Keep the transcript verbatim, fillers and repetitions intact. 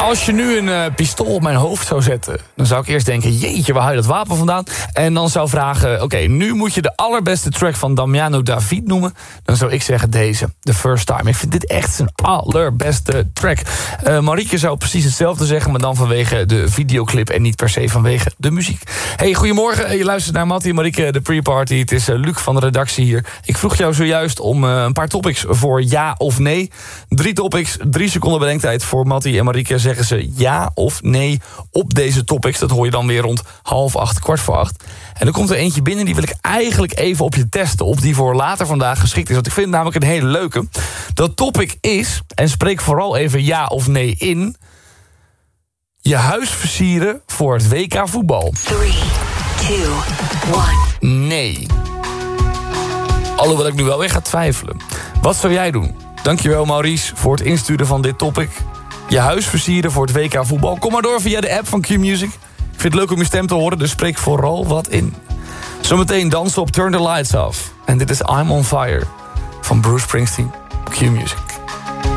Als je nu een uh, pistool op mijn hoofd zou zetten, dan zou ik eerst denken, jeetje, waar haal je dat wapen vandaan? En dan zou vragen, oké, okay, nu moet je de allerbeste track van Damiano David noemen. Dan zou ik zeggen deze, The First Time. Ik vind dit echt zijn allerbeste track. Uh, Marieke zou precies hetzelfde zeggen, maar dan vanwege de videoclip en niet per se vanwege de muziek. Hey, goedemorgen. Je luistert naar Mattie en Marieke, de pre-party. Het is uh, Luc van de redactie hier. Ik vroeg jou zojuist om uh, een paar topics voor ja of nee. Drie topics, drie seconden bedenktijd voor Mattie en Marieke. Zeggen ze ja of nee op deze topics. Dat hoor je dan weer rond half acht, kwart voor acht. En er komt er eentje binnen, die wil ik eigenlijk even op je testen. Of die voor later vandaag geschikt is. Want ik vind het namelijk een hele leuke. Dat topic is, en spreek vooral even ja of nee in, je huis versieren voor het W K voetbal. drie, twee, één. Nee. Alhoewel ik nu wel weer ga twijfelen. Wat zou jij doen? Dankjewel Maurice voor het insturen van dit topic. Je huis versieren voor het W K voetbal. Kom maar door via de app van Q-Music. Ik vind het leuk om je stem te horen, dus spreek vooral wat in. Zometeen dansen op Turn the Lights Off. En dit is I'm on Fire van Bruce Springsteen op Q-Music.